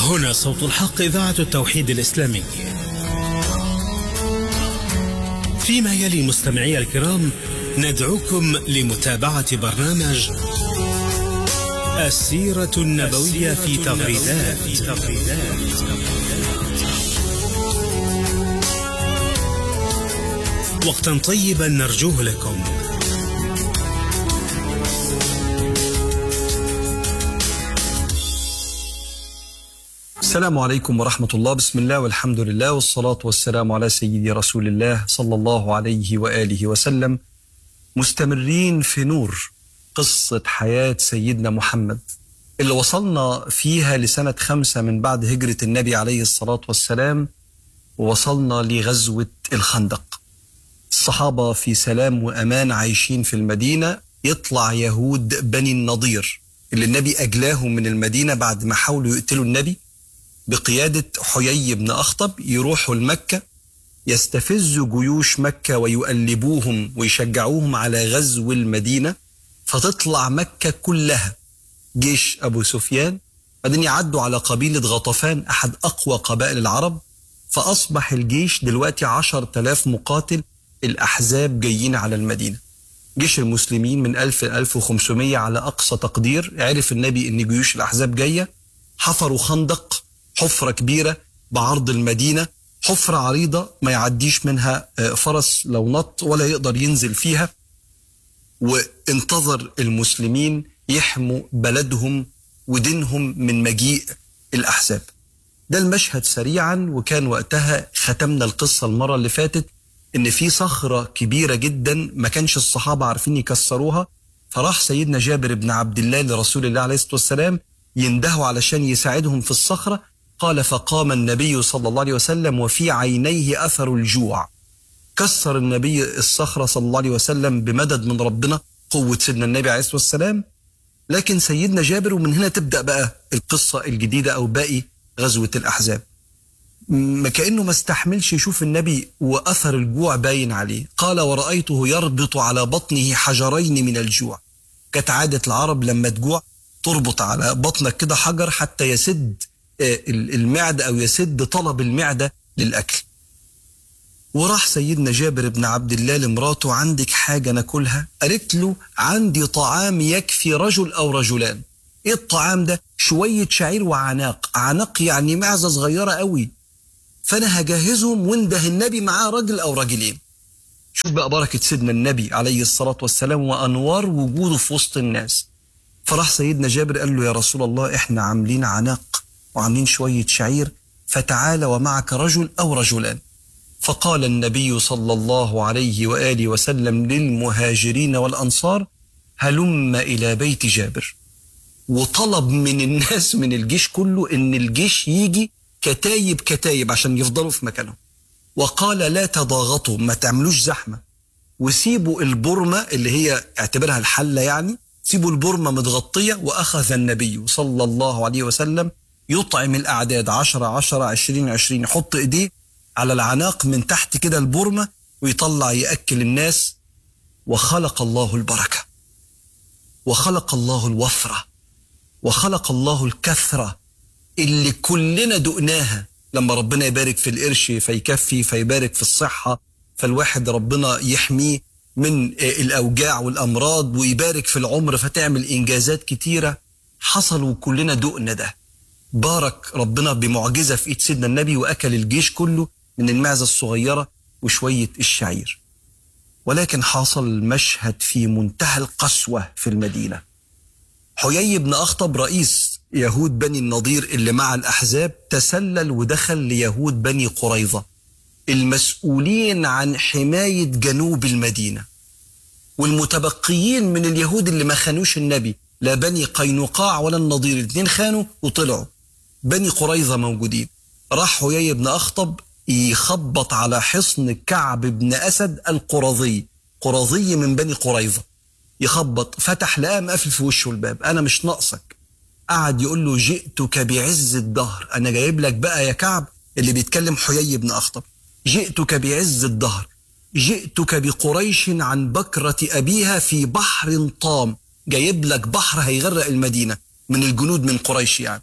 هنا صوت الحق، إذاعة التوحيد الإسلامي. فيما يلي مستمعي الكرام ندعوكم لمتابعة برنامج السيرة النبوية في تغريدات. وقتا طيبا نرجوه لكم. السلام عليكم ورحمة الله. بسم الله والحمد لله والصلاة والسلام على سيدي رسول الله صلى الله عليه وآله وسلم. مستمرين في نور قصة حياة سيدنا محمد اللي وصلنا فيها لسنة 5 من بعد هجرة النبي عليه الصلاة والسلام، ووصلنا لغزوة الخندق. الصحابة في سلام وأمان عايشين في المدينة، يطلع يهود بني النضير اللي النبي أجلاهم من المدينة بعد ما حاولوا يقتلوا النبي بقيادة حيي بن أخطب، يروحوا لمكة يستفزوا جيوش مكة ويؤلبوهم ويشجعوهم على غزو المدينة، فتطلع مكة كلها جيش أبو سفيان، بعدين يعدوا على قبيلة غطفان أحد أقوى قبائل العرب، فأصبح الجيش دلوقتي 10,000 مقاتل. الأحزاب جايين على المدينة، جيش المسلمين من 1000 ل 1500 على أقصى تقدير. عرف النبي أن جيوش الأحزاب جاية، حفروا خندق، حفرة كبيرة بعرض المدينة، حفرة عريضة ما يعديش منها فرس لو نط ولا يقدر ينزل فيها، وانتظر المسلمين يحموا بلدهم ودينهم من مجيء الأحزاب. ده المشهد سريعا. وكان وقتها ختمنا القصة المرة اللي فاتت ان في صخرة كبيرة جدا ما كانش الصحابة عارفين يكسروها، فراح سيدنا جابر بن عبد الله لرسول الله عليه الصلاة والسلام يندهوا علشان يساعدهم في الصخرة. قال: فقام النبي صلى الله عليه وسلم وفي عينيه أثر الجوع. كسر النبي الصخرة صلى الله عليه وسلم بمدد من ربنا، قوة سيدنا النبي عليه الصلاة والسلام. لكن سيدنا جابر، ومن هنا تبدأ بقى القصة الجديدة أو باقي غزوة الأحزاب، كأنه ما استحملش يشوف النبي وأثر الجوع باين عليه. قال: ورأيته يربط على بطنه حجرين من الجوع. كانت عادة العرب لما تجوع تربط على بطنك كده حجر حتى يسد المعدة أو يسد طلب المعدة للأكل. وراح سيدنا جابر بن عبد الله لمراته: عندك حاجة ناكلها؟ قالت له: عندي طعام يكفي رجل أو رجلان. إيه الطعام ده؟ شوية شعير وعناق. عناق يعني معزة صغيرة قوي، فأنا هجهزهم وانده النبي معاه رجل أو رجلين. شوف بقى بركة سيدنا النبي عليه الصلاة والسلام وأنوار وجوده في وسط الناس. فراح سيدنا جابر قال له: يا رسول الله، إحنا عاملين عناق وعاملين شوية شعير، فتعال ومعك رجل أو رجلان. فقال النبي صلى الله عليه وآله وسلم للمهاجرين والأنصار: هلم إلى بيت جابر. وطلب من الناس من الجيش كله إن الجيش يجي كتايب كتايب عشان يفضلوا في مكانهم. وقال: لا تضاغطوا، ما تعملوش زحمة، وسيبوا البرمة اللي هي اعتبرها الحلة، يعني سيبوا البرمة متغطية. وأخذ النبي صلى الله عليه وسلم يطعم الأعداد 10 10 20 20، يحط إيديه على العناق من تحت كده البرمة ويطلع يأكل الناس. وخلق الله البركة، وخلق الله الوفرة، وخلق الله الكثرة اللي كلنا دقناها. لما ربنا يبارك في القرش فيكفي، فيبارك في الصحة فالواحد ربنا يحميه من الأوجاع والأمراض، ويبارك في العمر فتعمل إنجازات كتيرة. حصلوا كلنا دقنا ده. بارك ربنا بمعجزة في إيد سيدنا النبي وأكل الجيش كله من المعزة الصغيرة وشوية الشعير. ولكن حصل مشهد في منتهى القسوة في المدينة. حيي بن أخطب رئيس يهود بني النضير اللي مع الأحزاب تسلل ودخل ليهود بني قريظة المسؤولين عن حماية جنوب المدينة، والمتبقيين من اليهود اللي ما خانوش النبي، لا بني قينقاع ولا النضير، الاثنين خانوا وطلعوا، بني قريظة موجودين. راح حيي بن أخطب يخبط على حصن كعب بن أسد القرظي، قرظي من بني قريظة. يخبط، فتح لقاه مقفل في وشه الباب: أنا مش ناقصك. قعد يقول له: جئتك بعز الدهر، أنا جايب لك بقى يا كعب، اللي بيتكلم حيي بن أخطب، جئتك بعز الدهر، جئتك بقريش عن بكرة أبيها في بحر طام، جايب لك بحر هيغرق المدينة من الجنود من قريش يعني.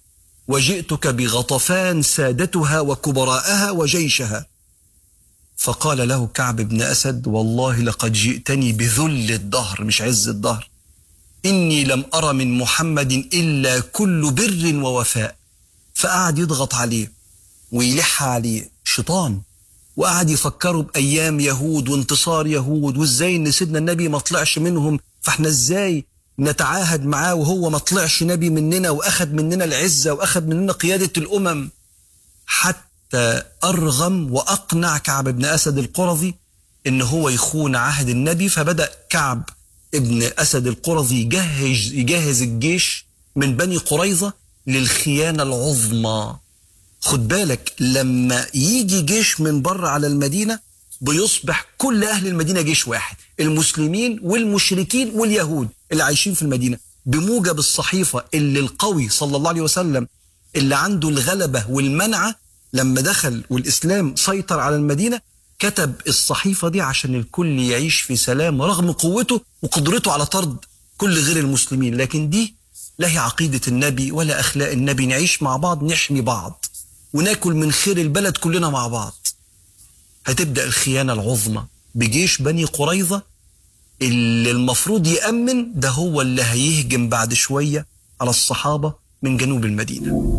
وجئتك بغطفان سادتها وكبراءها وجيشها. فقال له كعب بن أسد: والله لقد جئتني بذل الدهر مش عز الدهر، إني لم أرى من محمد إلا كل بر ووفاء. فقعد يضغط عليه ويلح عليه شيطان، وقعد يفكروا بأيام يهود وانتصار يهود، وإزاي إن سيدنا النبي ما طلعش منهم، فإحنا إزاي نتعاهد معاه وهو ما طلعش نبي مننا وأخذ مننا العزة وأخذ مننا قيادة الأمم. حتى أرغم وأقنع كعب بن أسد القرظي إن هو يخون عهد النبي. فبدأ كعب ابن أسد القرظي يجهز الجيش من بني قريظة للخيانة العظمى. خد بالك، لما يجي جيش من بره على المدينة بيصبح كل أهل المدينة جيش واحد، المسلمين والمشركين واليهود اللي عايشين في المدينة، بموجب الصحيفة اللي القوي صلى الله عليه وسلم اللي عنده الغلبة والمنعة لما دخل والإسلام سيطر على المدينة، كتب الصحيفة دي عشان الكل يعيش في سلام رغم قوته وقدرته على طرد كل غير المسلمين. لكن دي لا هي عقيدة النبي ولا أخلاق النبي، نعيش مع بعض، نحمي بعض، وناكل من خير البلد كلنا مع بعض. هتبدأ الخيانة العظمى بجيش بني قريظة اللي المفروض يأمن، ده هو اللي هيهجم بعد شوية على الصحابة من جنوب المدينة.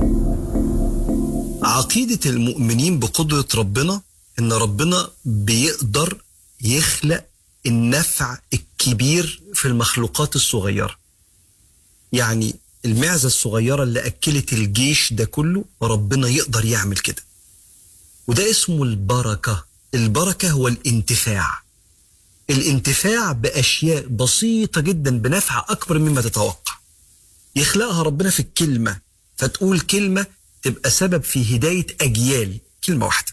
عقيدة المؤمنين بقدرة ربنا إن ربنا بيقدر يخلق النفع الكبير في المخلوقات الصغيرة. يعني المعزة الصغيرة اللي أكلت الجيش ده كله ربنا يقدر يعمل كده، وده اسمه البركة. البركة هو الانتفاع، الانتفاع بأشياء بسيطة جدا بنفع أكبر مما تتوقع. يخلقها ربنا في الكلمة، فتقول كلمة تبقى سبب في هداية أجيال. كلمة واحدة،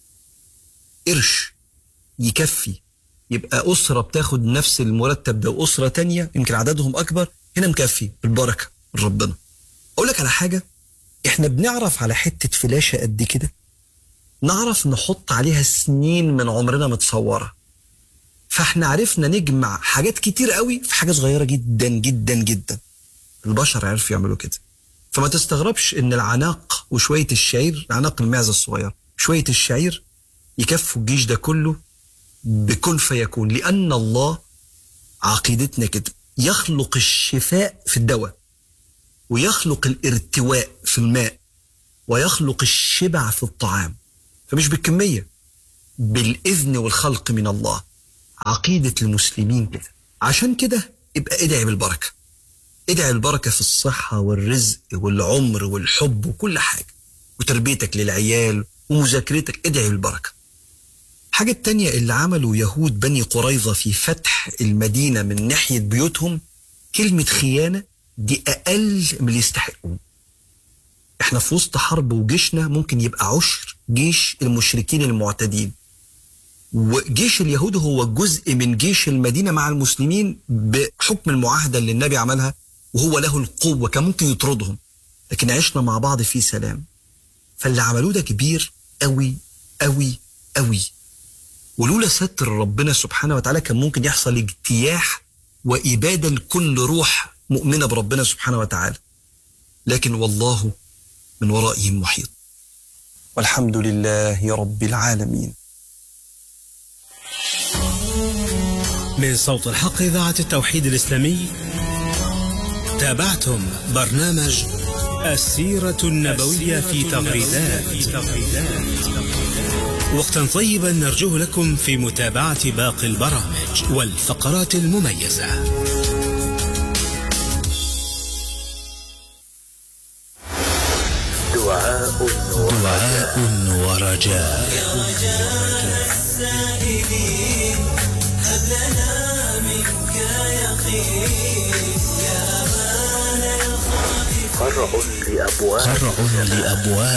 قرش يكفي يبقى أسرة بتاخد نفس المرتب ده وأسرة تانية يمكن عددهم أكبر، هنا مكفي بالبركة من ربنا. أقول لك على حاجة، إحنا بنعرف على حتة فلاشة قد كده نعرف نحط عليها سنين من عمرنا متصورة، فإحنا عرفنا نجمع حاجات كتير قوي في حاجة صغيرة جدا جدا جدا. البشر عرفوا يعملوا كده. فما تستغربش إن العناق وشوية الشعير، عناق المعزة الصغير شوية الشعير يكفوا الجيش ده كله بكن فيكون. لأن الله عقيدتنا كده، يخلق الشفاء في الدواء، ويخلق الارتواء في الماء، ويخلق الشبع في الطعام. فمش بالكمية، بالإذن والخلق من الله. عقيدة المسلمين كده. عشان كده ابقى ادعي بالبركة، ادعي البركة في الصحة والرزق والعمر والحب وكل حاجة، وتربيتك للعيال ومذاكرتك، ادعي بالبركة. حاجة التانية اللي عملوا يهود بني قريظة في فتح المدينة من ناحية بيوتهم، كلمة خيانة دي أقل من اللي يستحقون. احنا في وسط حرب وجيشنا ممكن يبقى عشر جيش المشركين المعتدين، وجيش اليهود هو جزء من جيش المدينة مع المسلمين بحكم المعاهدة اللي النبي عملها، وهو له القوة كان ممكن يطردهم، لكن عشنا مع بعض في سلام. فاللي عملوه ده كبير قوي قوي قوي، ولولا ستر ربنا سبحانه وتعالى كان ممكن يحصل اجتياح وإبادة لكل روح مؤمنة بربنا سبحانه وتعالى. لكن والله من ورائهم محيط، والحمد لله رب العالمين. من صوت الحق إذاعة التوحيد الإسلامي، تابعتم برنامج السيرة النبوية في تغريدات. وقتا طيبا نرجوه لكم في متابعة باقي البرامج والفقرات المميزة. دعاء ورجاء. قرع لأبواب